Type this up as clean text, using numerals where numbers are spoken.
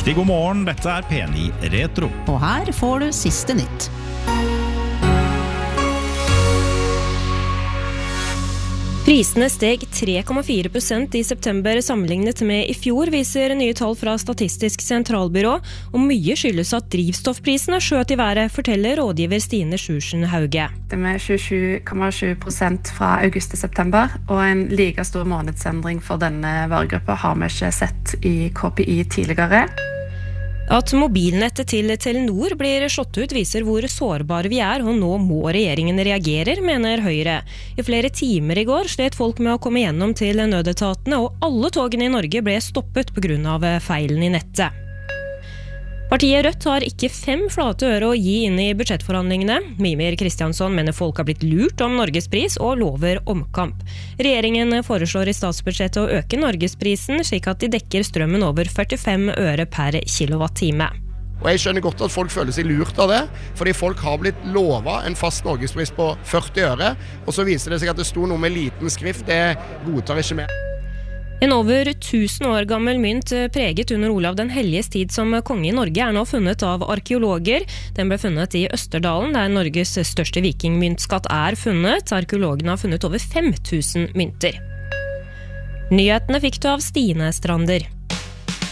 Riktig god morgen, dette P9 Retro. Og her får du siste nytt. Prisene steg 3,4% I september sammenlignet med I fjor, viser nye tall fra Statistisk sentralbyrå, og mye skyldes at drivstoffprisene skjøt I været, forteller rådgiver Stine Sjursen Hauge. Det med 27,7% fra august til september, og en like stor månedsendring for denne varegruppa har vi ikke sett I KPI tidligere. At mobilnettet til Telenor blir slått ut viser hvor sårbare vi og nå må regjeringen reagerer, mener Høyre. I flere timer I går slet folk med å komme gjennom til nødetatene, og alle togene I Norge ble stoppet på grunn av feilen I nettet. Partiet Rødt har ikke 5 flate øre å gi inn I budsjettforhandlingene. Mimir Kristiansson mener folk har blitt lurt om Norgespris og lover omkamp. Regjeringen foreslår I statsbudsjettet å øke Norgesprisen, slik at de dekker strømmen over 45 øre per kilowattime. Og jeg skjønner godt at folk føler seg lurt av det, fordi folk har blitt lovet en fast Norgespris på 40 øre, og så viser det seg at det sto noe med liten skrift, det godtar ikke mer. En over 1000 år gammel mynt preget under Olav den helliges tid som konge I Norge nå funnet av arkeologer. Den ble funnet I Østerdalen, der Norges største vikingmyntskatt funnet. Arkeologene har funnet over 5000 mynter. Nyhetene fikk du av Stine Strander.